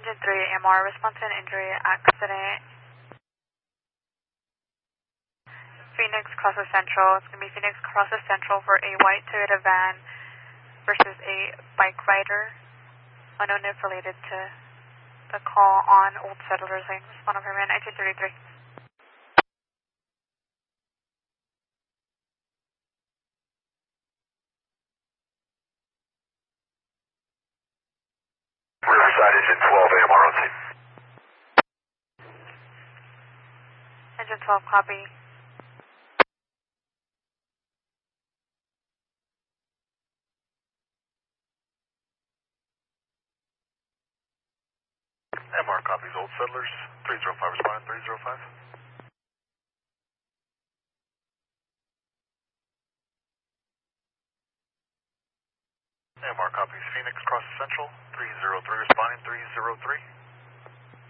Engine 3 AMR, response to an injury accident. Phoenix crosses Central. It's going to be Phoenix crosses Central for a white Toyota van versus a bike rider. Unknown if related to the call on Old Settlers Lane. Respond over man 1933. Riverside Engine 12 AMR on scene. Engine 12, copy. MR copies Old Settlers, 305 responding 305. MR copies Phoenix crosses Central, 303 responding 303.